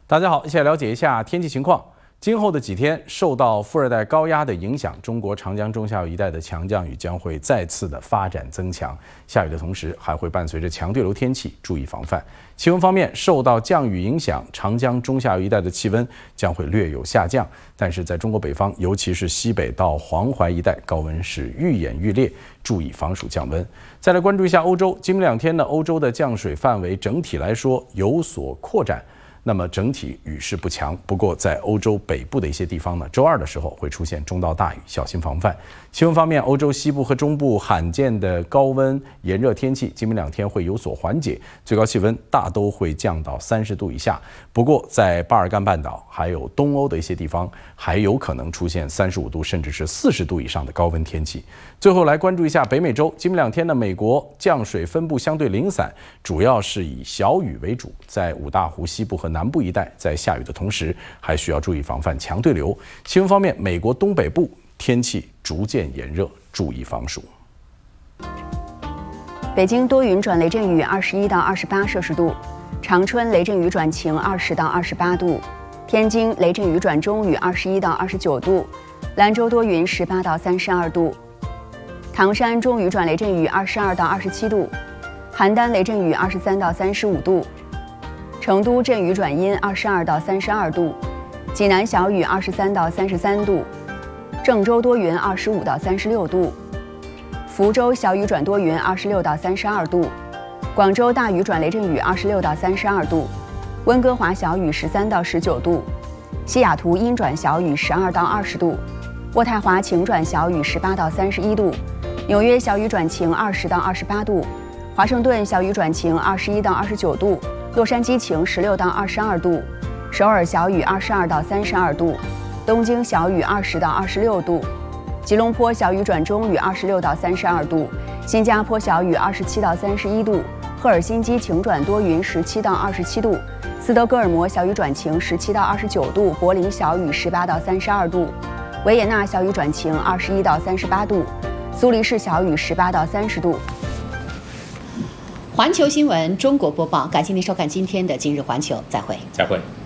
大家好，一起来了解一下天气情况。今后的几天，受到副热带高压的影响，中国长江中下游一带的强降雨将会再次的发展增强。下雨的同时，还会伴随着强对流天气，注意防范。气温方面，受到降雨影响，长江中下游一带的气温将会略有下降，但是在中国北方，尤其是西北到黄淮一带，高温是愈演愈烈，注意防暑降温。再来关注一下欧洲，今明两天呢，欧洲的降水范围整体来说有所扩展。那么整体雨势不强，不过在欧洲北部的一些地方呢，周二的时候会出现中到大雨，小心防范。气温方面，欧洲西部和中部罕见的高温炎热天气，今明两天会有所缓解，最高气温大都会降到30度以下。不过在巴尔干半岛还有东欧的一些地方，还有可能出现35度甚至是40度以上的高温天气。最后来关注一下北美洲，今明两天呢，美国降水分布相对零散，主要是以小雨为主，在五大湖西部和南部一带，在下雨的同时，还需要注意防范强对流。气温方面，美国东北部天气逐渐炎热，注意防暑。 北京多云转雷阵雨，21到28摄氏度；长春雷阵雨转晴，20到28度；天津雷阵雨转中雨，21到29度；兰州多云，18到32度；唐山中雨转雷阵雨，22到27度；邯郸雷阵雨，23到35度。成都阵雨转阴，22到32度；济南小雨，23到33度；郑州多云，25到36度；福州小雨转多云，26到32度；广州大雨转雷阵雨，26到32度；温哥华小雨13到19度；西雅图阴转小雨12到20度；渥太华晴转小雨18到31度；纽约小雨转晴20到28度；华盛顿小雨转晴21到29度。洛杉矶晴16到22度，首尔小雨22到32度，东京小雨20到26度，吉隆坡小雨转中雨26到32度，新加坡小雨27到31度，赫尔辛基晴转多云17到27度，斯德哥尔摩小雨转晴17到29度，柏林小雨18到32度，维也纳小雨转晴21到38度，苏黎世小雨18到30度。 环球新闻中国播报，感谢您收看今天的今日环球，再会。